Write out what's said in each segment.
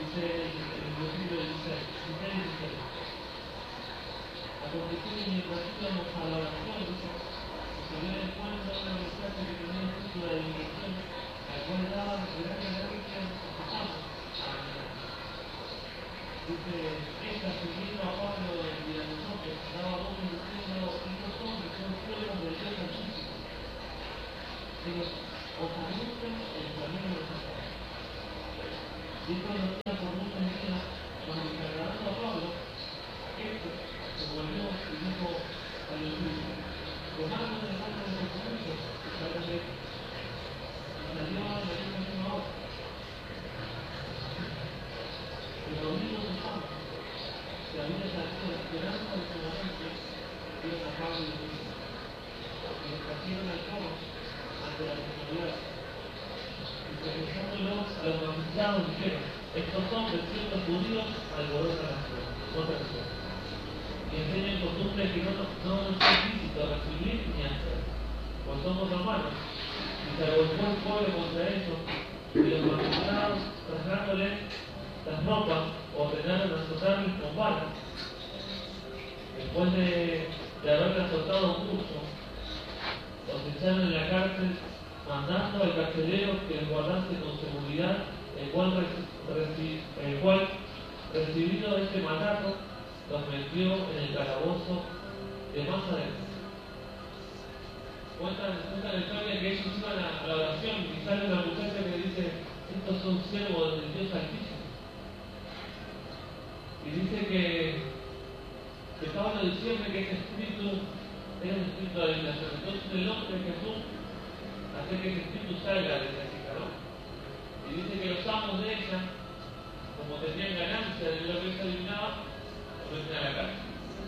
dice el versículo 16. Aconteció que mientras íbamos a la oración, dice, se dio en cuenta una muchacha que tenía un fruto de adivinación, la cual daba gran alegría a los escuchamos. Dice, esta siguiendo a Pablo y a nosotros, daba voces diciendo, estos hombres son siervos del Dios Altísimo. Digo, os anuncian el camino de los apóstoles. Y esto lo hacía por muchos días, cuando encargando a Pablo, esto se volvió y dijo a los judíos, tomando de la mano de los judíos, para que salió a la misma hora. Pero unidos estamos, que había salido la esperanza de su momento, Dios a Pablo y los judíos, y los trajeron al cabo ante la autoridad. Y presentándolos a los magistrados dijeron, estos hombres, siendo judíos, alborotan la ciudad. Otra cosa. Y enseñan costumbres que no nos es lícito recibir ni hacer, pues somos romanos. Y se revolvió el pueblo contra ellos, y los magistrados, rasgándoles las ropas, ordenaron azotarles con varas. Después de haberles azotado mucho, los echaron en la cárcel, mandando al carcelero que les guardase con seguridad, el cual recibido este mandato, los metió en el calabozo de más adentro. Cuenta la historia que ellos iban a la oración y sale una muchacha que dice, estos son siervos del Dios Altísimo. Y dice que estaban diciendo que ese espíritu era un espíritu de adivinación. Entonces el nombre de Jesús hace que ese espíritu salga de esa chica, ¿no? Y dice que los amos de ella, como tenían ganancia de lo que se adivinaba, lo meten a la cárcel.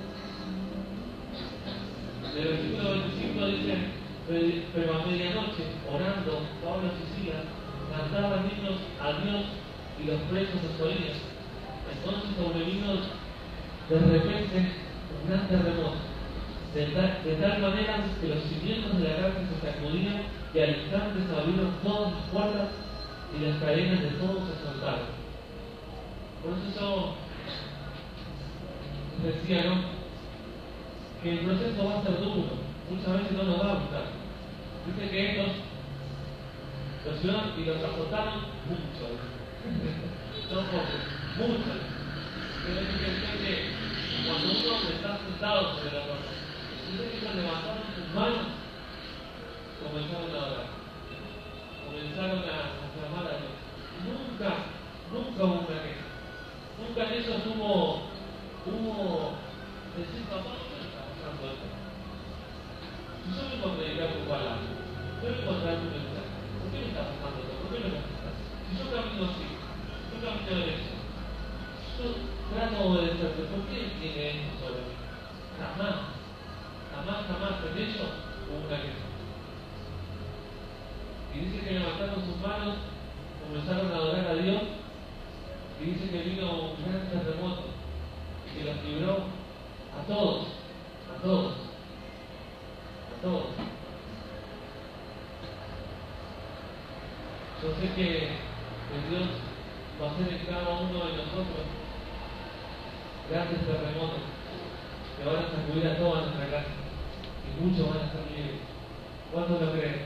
El versículo 25 dice, pero a medianoche, orando, Pablo y Silas cantaban himnos a Dios y los presos los oían. Entonces sobrevino de repente un gran terremoto, de tal manera que los cimientos de la cárcel se sacudían y al instante se abrieron todas las puertas y las cadenas de todos se soltaron. Por eso yo decía, ¿no?, que el proceso va a ser duro, muchas veces no nos va a gustar. Dice que estos los llevaron y los azotaron mucho, no poco, mucho. Pero dice que cuando uno está sentado sobre la roca, dice que ellos levantaron sus manos, comenzaron a orar, comenzaron a clamar a Dios. Nunca hubo una queja. Nunca en ellos hubo decir, papá, ¿qué está pasando esto? Si yo vengo a predicar tu palabra, yo vengo a traer tu mensaje, ¿por qué me está pasando esto? ¿Por qué me está pasando? Si yo camino así, yo camino derecho, yo trato de obedecerte, ¿por qué tiene esto sobre mí? Jamás en ellos hubo una queja. Y dice que levantaron sus manos, comenzaron a adorar a Dios, y dice que vino un gran terremoto que los libró a todos. Yo sé que Dios va a hacer en cada uno de nosotros grandes terremotos que van a sacudir a toda nuestra casa y muchos van a estar libres. ¿Cuántos lo creen?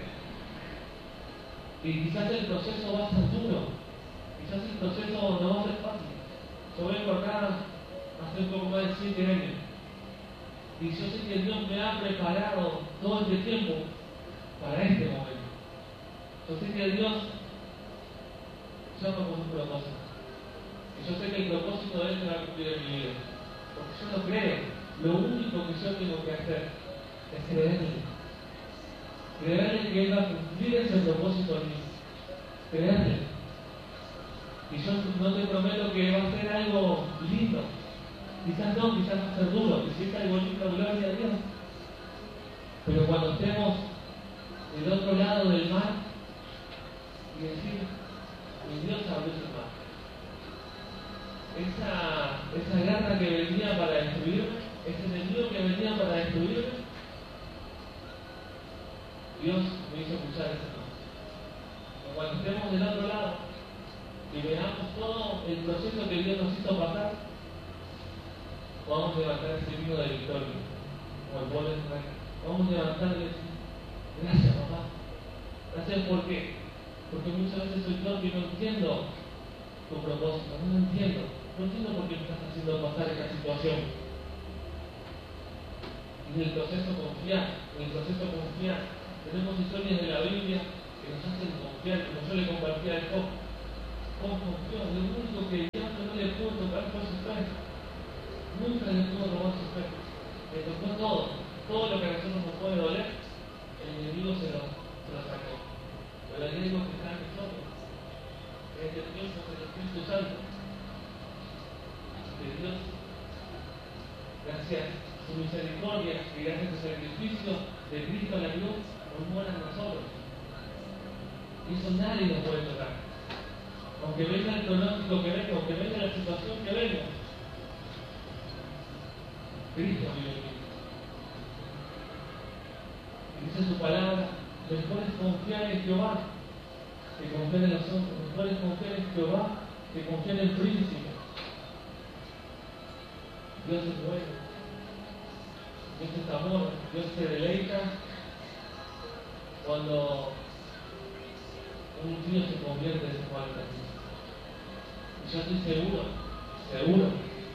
Y quizás el proceso va a ser duro, quizás el proceso no va a ser fácil. Yo vengo acá hace un poco más de 7 años y yo sé que Dios me ha preparado todo este tiempo para este momento. Yo sé que Dios llama con un propósito y yo sé que el propósito de Él se va a cumplir en mi vida, porque yo lo creo. Lo único que yo tengo que hacer es creerle que Él va a cumplir ese propósito en mí, creerle. Y yo no te prometo que va a ser algo lindo, quizás va a ser duro, y si es algo lindo, gloria a Dios. Pero cuando estemos del otro lado del mar y decir, mi Dios abrió su mar, esa guerra que venía para destruirme, ese enemigo que venía para destruirme, Dios me hizo escuchar esa voz. Cuando estemos del otro lado y veamos todo el proceso que Dios nos hizo pasar, vamos a levantar ese vino de victoria, como el pueblo de Israel. Vamos a levantar y decir, gracias papá. Gracias, ¿por qué? Porque muchas veces soy yo que no entiendo tu propósito, no lo entiendo. No entiendo por qué me estás haciendo pasar esta situación. Y en el proceso confiar, Tenemos historias de la Biblia que nos hacen confiar, como yo le compartía a Job. ¿Cómo confió? Lo único que el diablo no le pudo tocar fue su fe. Nunca le pudo robar su fe. Le tocó todo lo que a nosotros nos puede doler, el enemigo se lo sacó. Pero hay algo que está en nosotros, es el Dios, es el Espíritu Santo. Que Dios, gracias a su misericordia y gracias al sacrificio de Cristo en la cruz, nos muera en nosotros. Y eso nadie nos puede tocar. Aunque venga el pronóstico que venga, aunque venga la situación que venga, Cristo vive en mí. Y dice su palabra, mejor es confiar en Jehová que confiar en los hombres. Mejor es confiar en Jehová que confiar en el príncipe. Dios es bueno, Dios es amor, Dios se deleita cuando un niño se convierte en su padre. Y yo estoy seguro,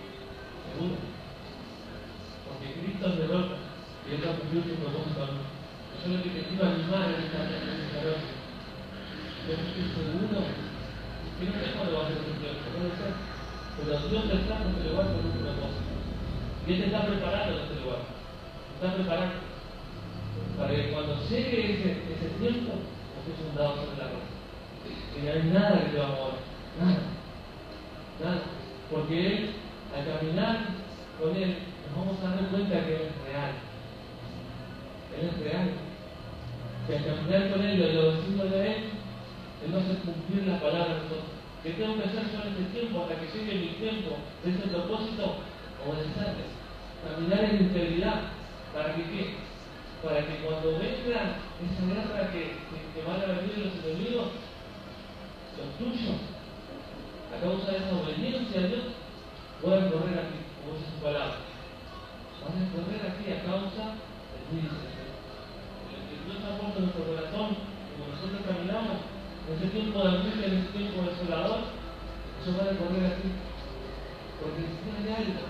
porque Cristo es de roca y Él va a cumplir su propósito a mí. Yo lo que te quiero animar en esta noche, yo estoy seguro que no sé cuándo va a ser tu tiempo, no lo sé, pero Dios está en este lugar con un propósito. Y Él te está preparando en este lugar, te está preparando para que cuando llegue ese tiempo, estés fundado sobre la roca. Y no hay nada que te va a mover, nada, porque Él, al caminar con Él, nos vamos a dar cuenta que Él es real. Él es real. Que al caminar con Él y obedeciéndole a Él va a hacer cumplir las palabras de nosotros. ¿Qué tengo que hacer yo en este tiempo hasta que llegue mi tiempo de ese propósito? Obedecerle. Caminar en integridad. ¿Para que qué? Para que cuando venga esa guerra que van a venir los enemigos, los tuyos, a causa de esa obediencia a Dios, puedan correr aquí, como dice su palabra. Van a correr aquí a causa del juicio. Lo que Dios ha puesto en nuestro corazón, como nosotros caminamos, en ese tiempo de angustia, en ese tiempo desolador, ellos van a correr aquí. Porque si hay algo,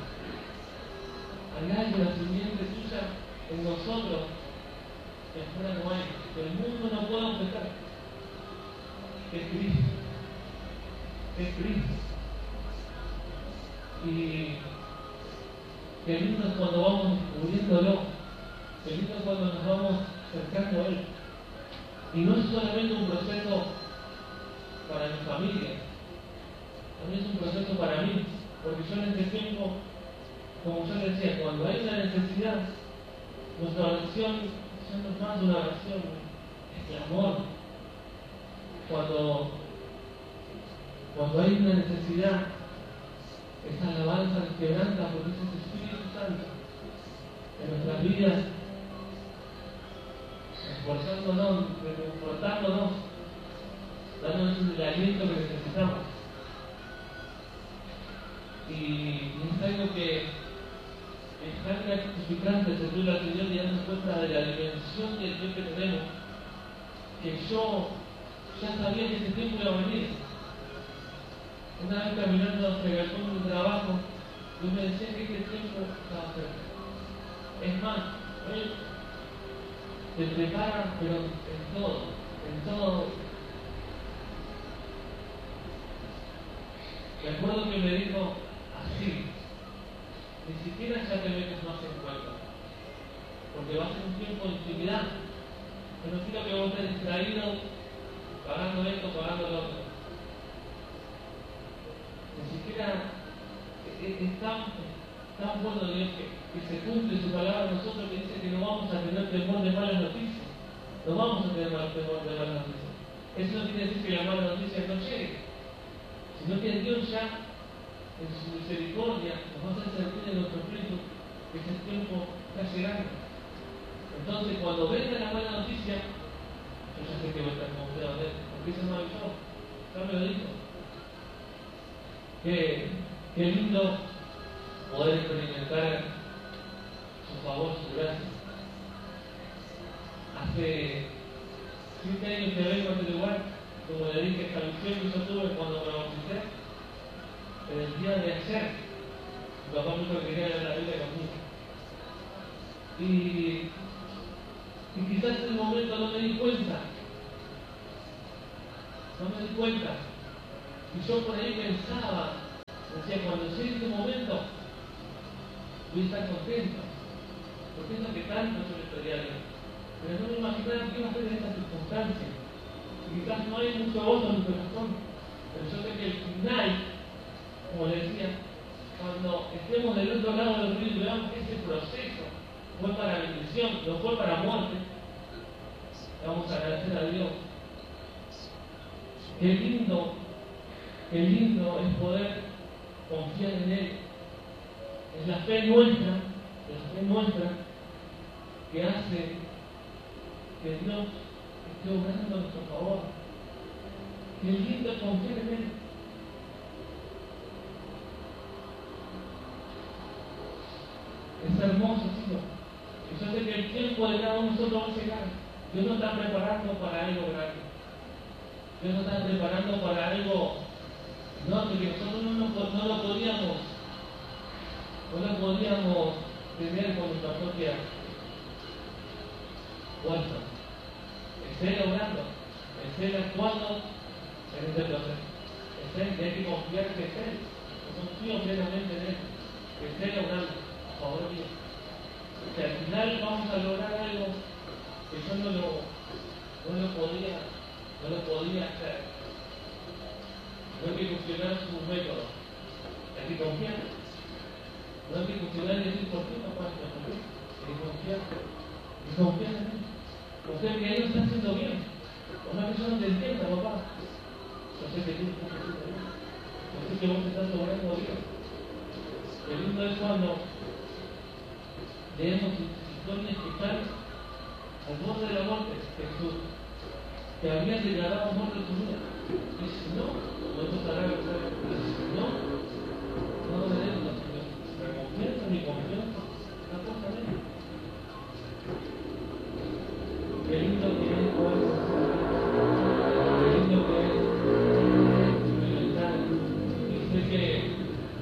la simiente tuya en nosotros, que afuera no hay, que el mundo no puede objetar. Es Cristo. Es Cristo. Y qué lindo es cuando vamos descubriéndolo, qué lindo es cuando nos vamos acercando a Él. Y no es solamente un proceso para mi familia, también es un proceso para mí, porque yo en este tiempo, como yo decía, cuando hay una necesidad, nuestra oración ya no es más una oración, es clamor. Cuando hay una necesidad, esa alabanza nos quebranta porque es el Espíritu Santo en nuestras vidas, esforzándonos, reconfortándonos, dándonos el aliento que necesitamos. Y es algo que es tan gratificante servir al Señor y darnos cuenta de la dimensión del Dios que tenemos, que yo ya sabía que ese tiempo iba a venir. Una vez caminando hacia el balcón de mi trabajo, Dios me decía que este tiempo estaba cerca. Es más, Él te prepara, pero en todo. Me acuerdo que me dijo así, ni siquiera ya te metes más en cuenta, porque va a ser un tiempo de intimidad. Pero no quiero que vos estés distraído, pagando esto, pagando lo otro. Ni siquiera es tan bueno Dios que se cumple su palabra a nosotros, que dice que no vamos a tener temor de malas noticias. No vamos a tener temor de malas noticias. Eso no quiere decir que la mala noticia no llegue, sino que Dios ya, en su misericordia, nos va a hacer sentir en nuestro espíritu que ese tiempo está llegando. Entonces, cuando venga la mala noticia, yo ya sé que voy a estar confiado en Él, porque eso no hay yo, ya me lo dijo. Qué lindo poder experimentar su favor, su gracia. Hace 7 años que vengo a este lugar, como le dije, esta visión que yo tuve cuando me bauticé, en el día de ayer, mi papá me dijo que quería leer la Biblia conmigo. Y quizás en el momento no me di cuenta. Y yo por ahí pensaba, decía, cuando llegue ese momento, voy a estar contento. Porque es lo que tanto yo le pedía a Dios. Pero no me imaginaba qué iba a hacer en estas circunstancias. Y quizás no hay mucho gozo en mi corazón. Pero yo sé que el final, como le decía, cuando estemos del otro lado del río y veamos que ese proceso fue para bendición, no fue para muerte, vamos a agradecer a Dios. Qué lindo es poder confiar en Él. Es la fe nuestra que hace que Dios esté obrando a nuestro favor. Qué lindo es confiar en Él. Es hermoso, chicos. Y yo sé que el tiempo de cada uno de nosotros va a llegar. Dios nos está preparando para algo grande. Dios nos está preparando para algo, no, que nosotros no lo podíamos tener con nuestra propia fuerza. Es Él obrando, es Él actuando en este proceso. Es Él, que hay que confiar que es Él. Yo confío plenamente en Él. Que es Él obrando a favor mío. Que al final vamos a lograr algo que yo no lo podía hacer. No hay que cuestionar sus métodos. Hay que confiar. No hay que cuestionar y decir por qué no pasa, por qué. Hay que confiar. Y confiar en Él. Confiar que Él lo está haciendo bien. Por más que yo no te entienda, papá. Yo sé que tú estás haciendo bien. Yo sé que vos estás logrando bien. Lo lindo es cuando leemos historias que están al borde de la muerte. Jesús, que había declarado muerte en su vida. Y si no, no estará la cosa. Si no, no me den la confianza, mi confianza, una cosa de él. Qué lindo que es poder, qué lindo que es experimentar. Y sé que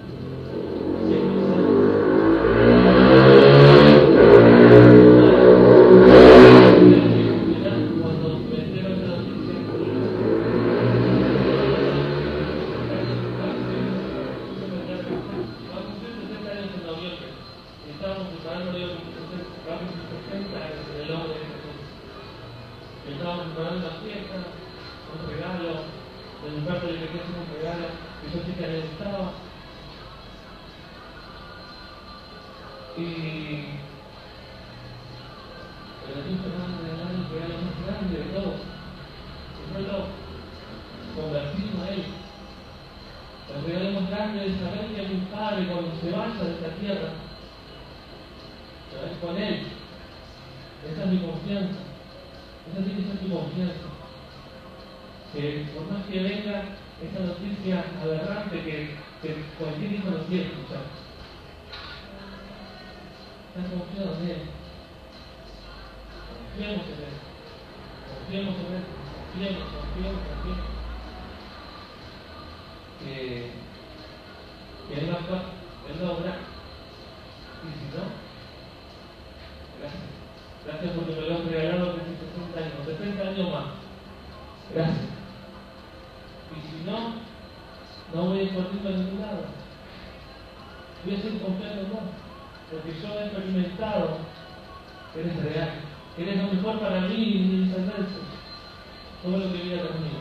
gracias porque me lo has regalado desde 60 años, 70 años más. Gracias. Y si no, no voy a ir corriendo a ningún lado. Voy a seguir confiando en vos. Porque yo he experimentado que eres real, que eres lo mejor para mí y mi descendencia. Todo lo que viene conmigo.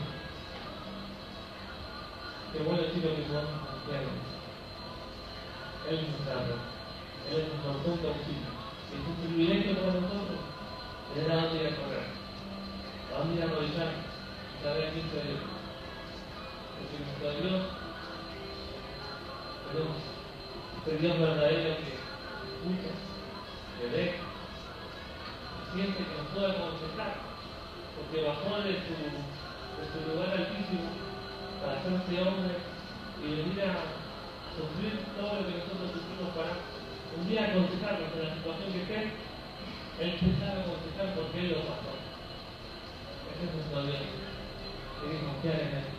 Qué bueno, chicos, que podamos confiar en él. Él es nuestra red. Él es nuestro punto de auxilio. Es un privilegio para nosotros tener a dónde ir a correr, a dónde ir a arrodillar y saber a quién se debe. Porque nuestro Dios, tenemos este Dios verdadero que escucha, que ve, que siente, que nos puede aconsejar, porque bajó de su lugar altísimo para hacerse hombre y venir a sufrir todo lo que nosotros sufrimos para un día aconsejarnos en la situación que esté, Él te sabe aconsejar porque Él lo pasó. Ese es nuestro Dios. Hay que confiar en Él.